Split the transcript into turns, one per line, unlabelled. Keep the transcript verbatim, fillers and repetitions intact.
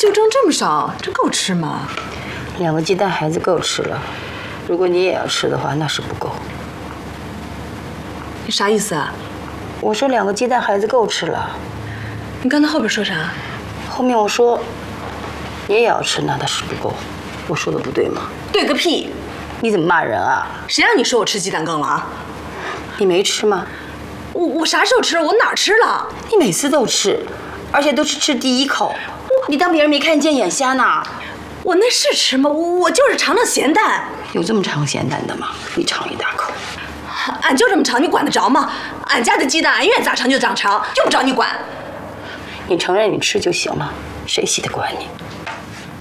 就蒸这么少，这够吃吗？
两个鸡蛋孩子够吃了，如果你也要吃的话，那是不够。
你啥意思啊？
我说两个鸡蛋孩子够吃了。
你刚才后边说啥？
后面我说你也要吃，那那是不够。我说的不对吗？
对个屁！
你怎么骂人啊？
谁让你说我吃鸡蛋羹了啊？
你没吃吗？
我我啥时候吃了？我哪儿吃了？
你每次都吃，而且都是吃第一口。你当别人没看见眼瞎呢？
我那是吃吗？我我就是尝尝咸淡。
有这么尝咸淡的吗？你尝一大口。
俺就这么尝，你管得着吗？俺家的鸡蛋，俺愿咋尝就咋尝，用不着你管。
你承认你吃就行了，谁稀得管你？